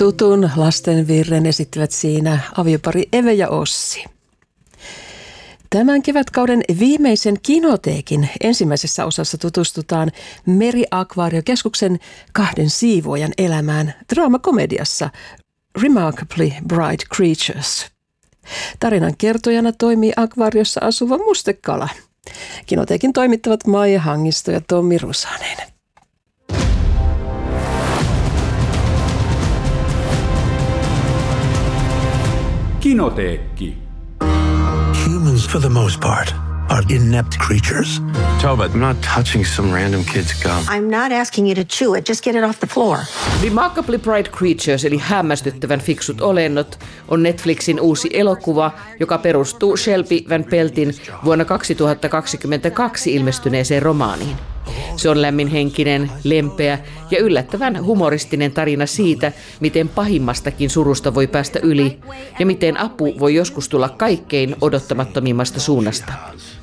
Tutun lastenvirren esittivät siinä aviopari Eve ja Ossi. Tämän kevätkauden viimeisen Kinoteekin ensimmäisessä osassa tutustutaan Meriakvaariokeskuksen kahden siivoojan elämään draamakomediassa Remarkably Bright Creatures. Tarinan kertojana toimii akvaariossa asuva mustekala. Kinoteekin toimittavat Maija Hangisto ja Tommi Rusanen. Kinoteekki. Humans, for the most part, are inept creatures. Toba, I'm not touching some random kid's gum. I'm not asking you to chew it. Just get it off the floor. Remarkably Bright Creatures, eli hämmästyttävän fiksut olennot, on Netflixin uusi elokuva, joka perustuu Shelby Van Peltin vuonna 2022 ilmestyneeseen romaaniin. Se on lämminhenkinen, lempeä ja yllättävän humoristinen tarina siitä, miten pahimmastakin surusta voi päästä yli ja miten apu voi joskus tulla kaikkein odottamattomimmasta suunnasta.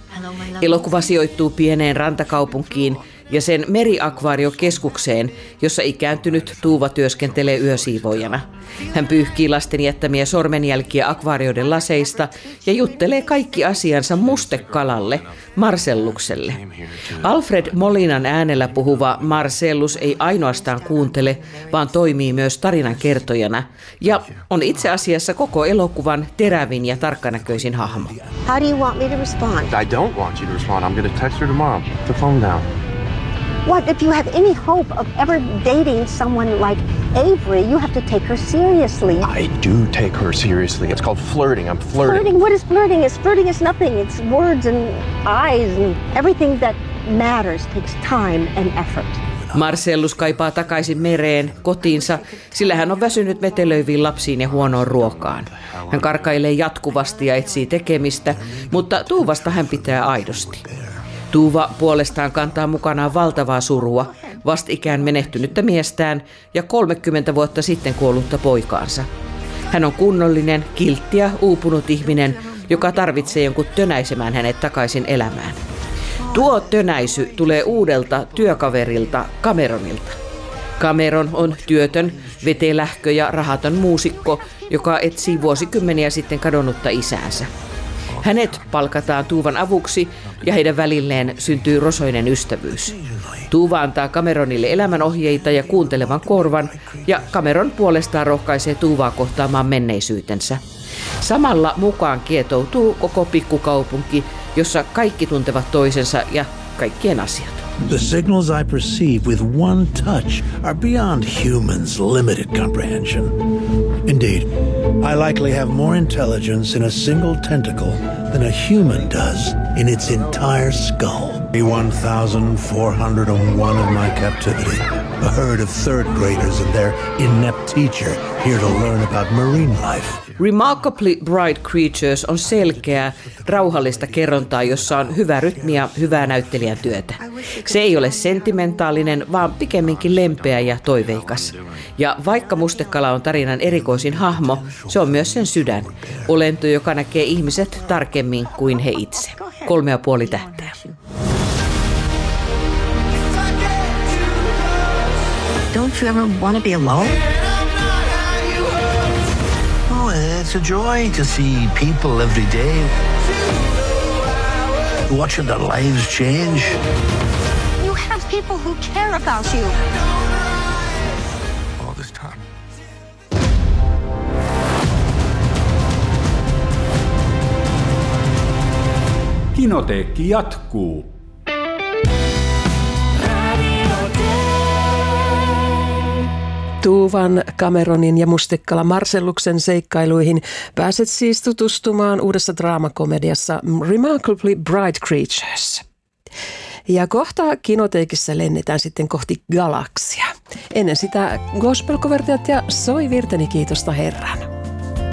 Elokuva sijoittuu pieneen rantakaupunkiin ja sen meriakvaariokeskukseen, jossa ikääntynyt Tuuva työskentelee yösiivoojana. Hän pyyhkii lasten jättämiä sormenjälkiä akvaarioiden laseista ja juttelee kaikki asiansa mustekalalle, Marcellukselle. Alfred Molinan äänellä puhuva Marcellus ei ainoastaan kuuntele, vaan toimii myös tarinan kertojana ja on itse asiassa koko elokuvan terävin ja tarkkanäköisin hahmo. How do you want me to respond? I don't want you to respond. I'm going to text her tomorrow. Put the phone down. What if you have any hope of ever dating someone like Avery? You have to take her seriously. I do take her seriously. It's called flirting. I'm flirting. Flirting? What is flirting? Flirting is nothing. It's words and eyes and everything that matters takes time and effort. Marcellus kaipaa takaisin mereen, kotiinsa, sillä hän on väsynyt metelöiviin lapsiin ja huonoon ruokaan. Hän karkailee jatkuvasti ja etsii tekemistä, mutta Tuuvasta hän pitää aidosti. Tuuva puolestaan kantaa mukanaan valtavaa surua, vastikään menehtynyttä miestään ja 30 vuotta sitten kuollutta poikaansa. Hän on kunnollinen, kiltti ja uupunut ihminen, joka tarvitsee jonkun tönäisemään hänet takaisin elämään. Tuo tönäisy tulee uudelta työkaverilta Cameronilta. Cameron on työtön, vetelähkö ja rahaton muusikko, joka etsii vuosikymmeniä sitten kadonnutta isäänsä. Hänet palkataan Tuuvan avuksi ja heidän välilleen syntyy rosoinen ystävyys. Tuuva antaa Cameronille elämänohjeita ja kuuntelevan korvan ja Cameron puolestaan rohkaisee Tuuvaa kohtaamaan menneisyytensä. Samalla mukaan kietoutuu koko pikkukaupunki, jossa kaikki tuntevat toisensa ja kaikkien asiat. The signals I perceive with one touch are beyond humans' limited comprehension. Indeed, I likely have more intelligence in a single tentacle than a human does in its entire skull. 1,401 of my captivity, a herd of third graders and their inept teacher here to learn about marine life. Remarkably Bright Creatures on selkeää, rauhallista kerrontaa, jossa on hyvä rytmi ja hyvää näyttelijän työtä. Se ei ole sentimentaalinen, vaan pikemminkin lempeä ja toiveikas. Ja vaikka mustekala on tarinan erikoisin hahmo, se on myös sen sydän. Olento, joka näkee ihmiset tarkemmin kuin he itse. 3,5 tähteä. Don't you ever want to be alone? Oh, it's a joy to see people every day. Watching their lives change. You have people who care about you. All this time. Kinoteekki jatkuu. Tuuvan, Cameronin ja mustekala Marcelluksen seikkailuihin pääset siis tutustumaan uudessa draamakomediassa Remarkably Bright Creatures. Ja kohta Kinoteekissa lennetään sitten kohti galaksia. Ennen sitä gospel-kovertajat ja Soi virteni kiitosta Herran.